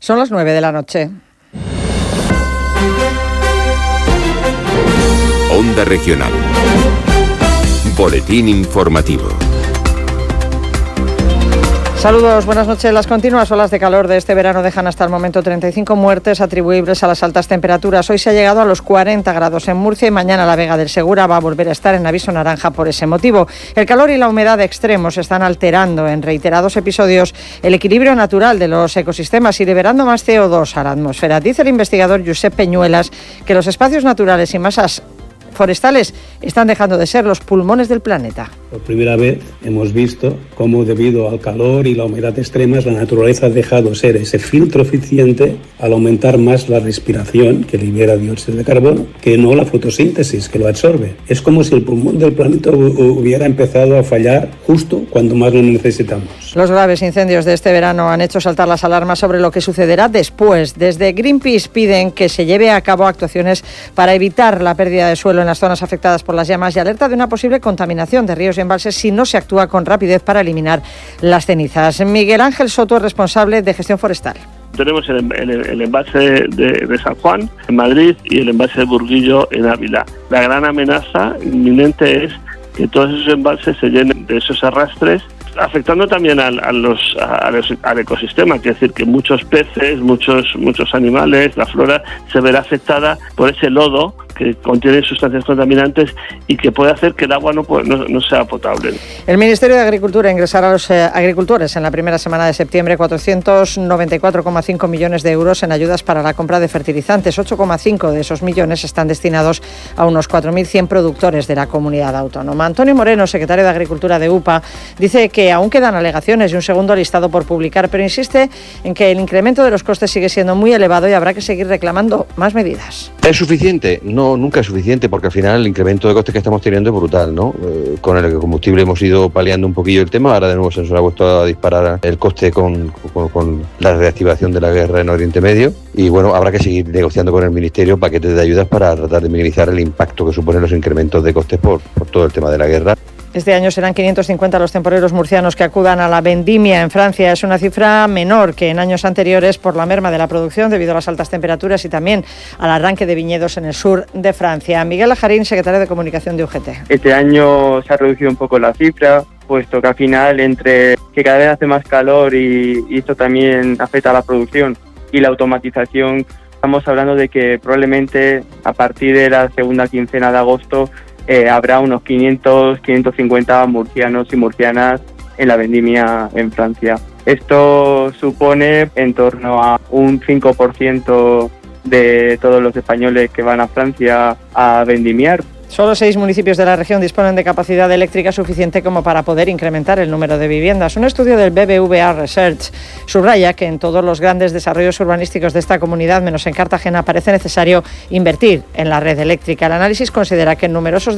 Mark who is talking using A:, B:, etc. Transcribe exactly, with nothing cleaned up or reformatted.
A: Son las nueve de la noche.
B: Onda Regional. Boletín informativo.
A: Saludos, buenas noches. Las continuas olas de calor de este verano dejan hasta el momento treinta y cinco muertes atribuibles a las altas temperaturas. Hoy se ha llegado a los cuarenta grados en Murcia y mañana la Vega del Segura va a volver a estar en aviso naranja por ese motivo. El calor y la humedad extremos están alterando en reiterados episodios el equilibrio natural de los ecosistemas y liberando más C O dos a la atmósfera. Dice el investigador Josep Peñuelas que los espacios naturales y masas forestales están dejando de ser los pulmones del planeta.
C: Por primera vez hemos visto cómo debido al calor y la humedad extremas la naturaleza ha dejado de ser ese filtro eficiente al aumentar más la respiración que libera dióxido de carbono que no la fotosíntesis que lo absorbe. Es como si el pulmón del planeta hubiera empezado a fallar justo cuando más lo necesitamos.
A: Los graves incendios de este verano han hecho saltar las alarmas sobre lo que sucederá después. Desde Greenpeace piden que se lleve a cabo actuaciones para evitar la pérdida de suelo en las zonas afectadas por las llamas y alerta de una posible contaminación de ríos y embalses si no se actúa con rapidez para eliminar las cenizas. Miguel Ángel Soto es responsable de gestión forestal.
D: Tenemos el, el, el embalse de, de San Juan en Madrid y el embalse de Burguillo en Ávila. La gran amenaza inminente es que todos esos embalses se llenen de esos arrastres, afectando también al, a los, a los, al ecosistema, es decir, que muchos peces, muchos, muchos animales, la flora se verá afectada por ese lodo que contiene sustancias contaminantes y que puede hacer que el agua no, no, no sea potable.
A: El Ministerio de Agricultura ingresará a los eh, agricultores en la primera semana de septiembre cuatrocientos noventa y cuatro coma cinco millones de euros en ayudas para la compra de fertilizantes. ocho coma cinco de esos millones están destinados a unos cuatro mil cien productores de la comunidad autónoma. Antonio Moreno, secretario de Agricultura de U P A, dice que aún quedan alegaciones y un segundo listado por publicar, pero insiste en que el incremento de los costes sigue siendo muy elevado y habrá que seguir reclamando más medidas.
E: ¿Es suficiente? No. No, nunca es suficiente porque al final el incremento de costes que estamos teniendo es brutal, ¿no? Eh, con el combustible hemos ido paliando un poquillo el tema, ahora de nuevo se nos ha vuelto a disparar el coste con, con, con la reactivación de la guerra en Oriente Medio y bueno, habrá que seguir negociando con el Ministerio paquetes de ayudas para tratar de minimizar el impacto que suponen los incrementos de costes por, por todo el tema de la guerra.
A: Este año serán quinientos cincuenta los temporeros murcianos que acudan a la vendimia en Francia. Es una cifra menor que en años anteriores por la merma de la producción debido a las altas temperaturas y también al arranque de viñedos en el sur de Francia. Miguel Ajarín, secretario de Comunicación de U G T.
F: Este año se ha reducido un poco la cifra, puesto que al final entre que cada vez hace más calor y, y esto también afecta a la producción y la automatización, estamos hablando de que probablemente a partir de la segunda quincena de agosto Eh, habrá unos quinientos, quinientos cincuenta murcianos y murcianas en la vendimia en Francia. Esto supone en torno a un cinco por ciento de todos los españoles que van a Francia a vendimiar.
A: Solo seis municipios de la región disponen de capacidad eléctrica suficiente como para poder incrementar el número de viviendas. Un estudio del B B V A Research subraya que en todos los grandes desarrollos urbanísticos de esta comunidad, menos en Cartagena, parece necesario invertir en la red eléctrica. El análisis considera que en numerosos